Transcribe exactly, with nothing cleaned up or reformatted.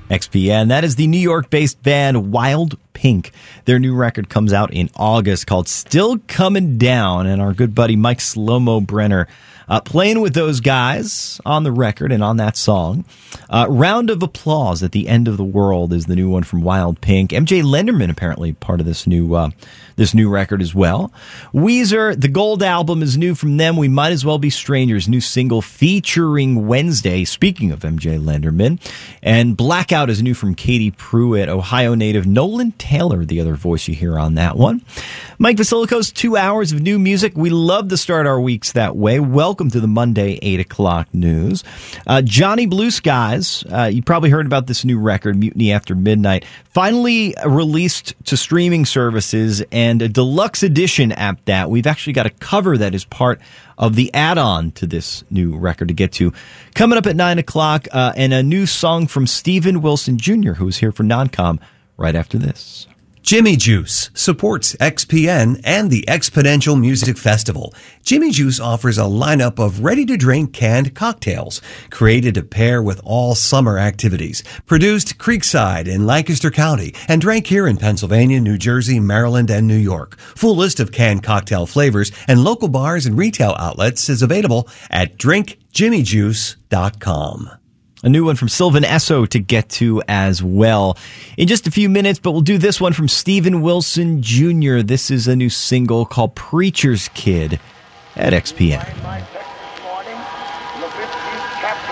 X P N. That is the New York-based band Wild Pink. Their new record comes out in August called Still Coming Down, and our good buddy Mike Slomo Brenner uh, playing with those guys on the record and on that song. Uh, Round of Applause at the End of the World is the new one from Wild Pink. M J Lenderman apparently part of this new uh, this new record as well. Weezer, the Gold album is new from them. We Might As Well Be Strangers, new single featuring Wednesday, speaking of M J Lenderman. And Blackout is new from Katie Pruitt, Ohio native Nolan Taylor, the other voice you hear on that one. Mike Vasilico's two hours of new music. We love to start our weeks that way. Welcome to the Monday eight o'clock news. Uh, Johnny Blue Skies, uh, you probably heard about this new record, Mutiny After Midnight, finally released to streaming services, and a deluxe edition at that. We've actually got a cover that is part of the add-on to this new record to get to. Coming up at nine o'clock, uh, and a new song from Steven Wilson Junior, who's here for Non-Com right after this. Jimmy Juice supports X P N and the Exponential Music Festival. Jimmy Juice offers a lineup of ready-to-drink canned cocktails created to pair with all summer activities. Produced Creekside in Lancaster County and drank here in Pennsylvania, New Jersey, Maryland, and New York. Full list of canned cocktail flavors and local bars and retail outlets is available at drink jimmy juice dot com. A new one from Sylvan Esso to get to as well in just a few minutes, but we'll do this one from Steven Wilson Junior This is a new single called Preacher's Kid at X P N.